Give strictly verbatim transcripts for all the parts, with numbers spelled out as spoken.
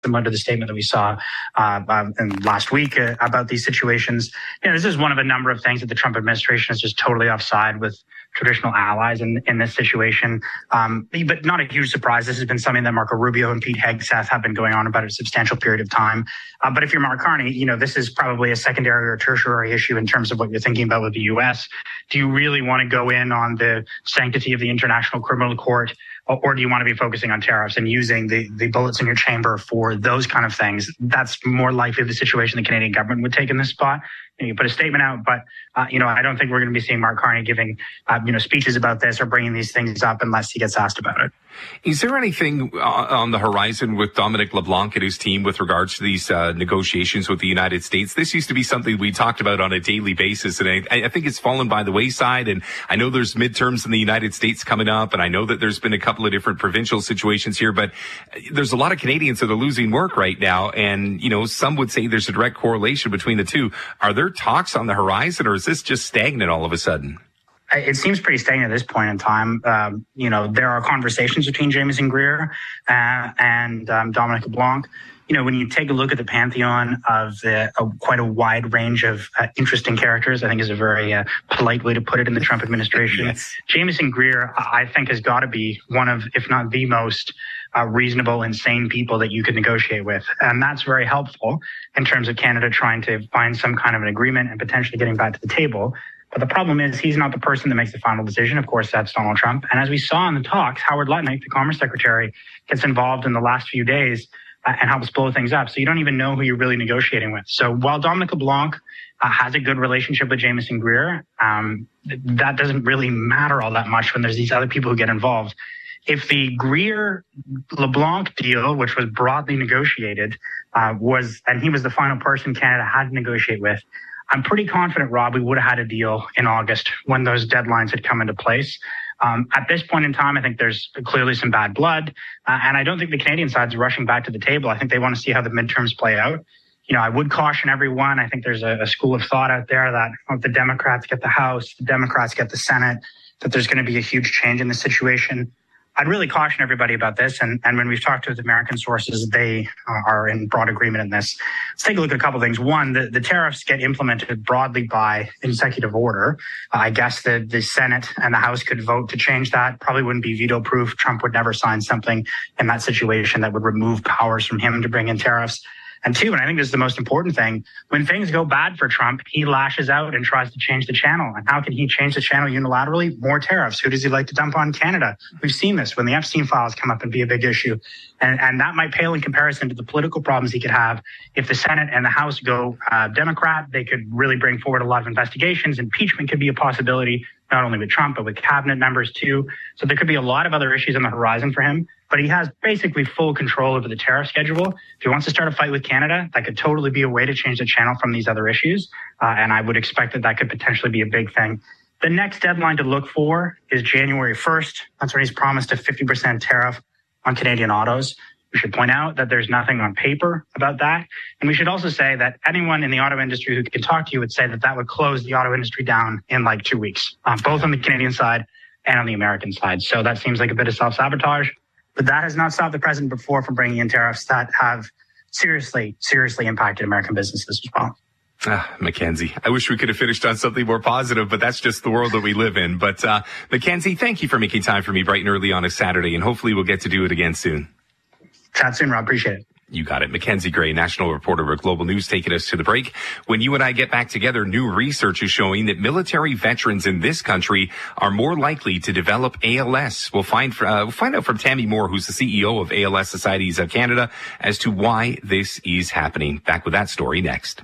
similar to the statement that we saw uh, um, in last week uh, about these situations. You know, this is one of a number of things that the Trump administration is just totally offside with traditional allies in, in this situation. Um, but not a huge surprise. This has been something that Marco Rubio and Pete Hegseth have been going on about a substantial period of time. Uh, but if you're Mark Carney, you know, this is probably a secondary or tertiary issue in terms of what you're thinking about with the U S. Do you really want to go in on the sanctity of the International Criminal Court? Or do you want to be focusing on tariffs and using the, the bullets in your chamber for those kind of things? That's more likely the situation the Canadian government would take in this spot. You, know, you put a statement out, but, uh, you know, I don't think we're going to be seeing Mark Carney giving, uh, you know, speeches about this or bringing these things up unless he gets asked about it. Is there anything on the horizon with Dominic LeBlanc and his team with regards to these uh, negotiations with the United States? This used to be something we talked about on a daily basis, and I, I think it's fallen by the wayside. And I know there's midterms in the United States coming up, and I know that there's been a couple of different provincial situations here, but there's a lot of Canadians that are losing work right now. And, you know, some would say there's a direct correlation between the two. Are there talks on the horizon, or is this just stagnant all of a sudden? It seems pretty stagnant at this point in time. Um, you know, there are conversations between Jamieson Greer uh, and um, Dominic LeBlanc. You know, when you take a look at the pantheon of the, uh, quite a wide range of uh, interesting characters, I think is a very uh, polite way to put it in the Trump administration. Yes. Jamieson Greer, I think, has got to be one of, if not the most uh, reasonable, insane people that you could negotiate with. And that's very helpful in terms of Canada trying to find some kind of an agreement and potentially getting back to the table. But the problem is he's not the person that makes the final decision. Of course, that's Donald Trump. And as we saw in the talks, Howard Lutnick, the Commerce Secretary, gets involved in the last few days uh, and helps blow things up. So you don't even know who you're really negotiating with. So while Dominic LeBlanc uh, has a good relationship with Jamieson Greer, um, that doesn't really matter all that much when there's these other people who get involved. If the Greer-LeBlanc deal, which was broadly negotiated, uh, was, and he was the final person Canada had to negotiate with, I'm pretty confident, Rob, we would have had a deal in August when those deadlines had come into place. Um, at this point in time, I think there's clearly some bad blood. Uh, and I don't think the Canadian side's rushing back to the table. I think they want to see how the midterms play out. You know, I would caution everyone. I think there's a, a school of thought out there that if the Democrats get the House, the Democrats get the Senate, that there's going to be a huge change in the situation. I'd really caution everybody about this. And, and when we've talked to the American sources, they uh, are in broad agreement in this. Let's take a look at a couple of things. One, the, the tariffs get implemented broadly by executive order. Uh, I guess the, the Senate and the House could vote to change that. Probably wouldn't be veto proof. Trump would never sign something in that situation that would remove powers from him to bring in tariffs. And two, and I think this is the most important thing, when things go bad for Trump, he lashes out and tries to change the channel. And how can he change the channel unilaterally? More tariffs. Who does he like to dump on? Canada. We've seen this when the Epstein files come up and be a big issue. And, and that might pale in comparison to the political problems he could have. If the Senate and the House go uh, Democrat, they could really bring forward a lot of investigations. Impeachment could be a possibility, not only with Trump, but with cabinet members too. So there could be a lot of other issues on the horizon for him. But he has basically full control over the tariff schedule. If he wants to start a fight with Canada, that could totally be a way to change the channel from these other issues. Uh, and I would expect that that could potentially be a big thing. The next deadline to look for is January first. That's when he's promised a fifty percent tariff on Canadian autos. We should point out that there's nothing on paper about that. And we should also say that anyone in the auto industry who can talk to you would say that that would close the auto industry down in like two weeks, uh, both on the Canadian side and on the American side. So that seems like a bit of self-sabotage. But that has not stopped the president before from bringing in tariffs that have seriously, seriously impacted American businesses as well. Ah, Mackenzie, I wish we could have finished on something more positive, but that's just the world that we live in. But uh, Mackenzie, thank you for making time for me bright and early on a Saturday, and hopefully we'll get to do it again soon. Chat soon, Rob. Appreciate it. You got it. Mackenzie Gray, national reporter at Global News, taking us to the break. When you and I get back together, new research is showing that military veterans in this country are more likely to develop A L S. We'll find uh, we'll find out from Tammy Moore, who's the C E O of A L S Societies of Canada, as to why this is happening. Back with that story next.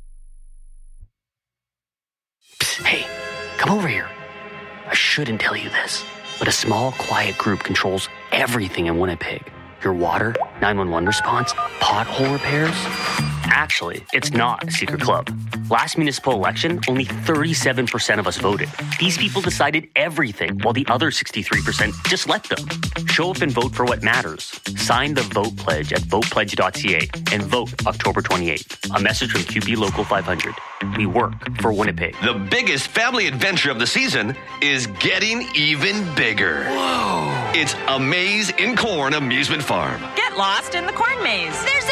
Psst, hey, come over here. I shouldn't tell you this, but a small, quiet group controls everything in Winnipeg. Your water, nine one one response, pothole repairs. Actually, it's not a secret club. Last municipal election, only thirty-seven percent of us voted. These people decided everything, while the other sixty-three percent just let them. Show up and vote for what matters. Sign the Vote Pledge at vote pledge dot c a and vote October twenty-eighth. A message from Q P Local five hundred. We work for Winnipeg. The biggest family adventure of the season is getting even bigger. Whoa! It's A Maze in Corn Amusement Farm. Get lost in the corn maze. There's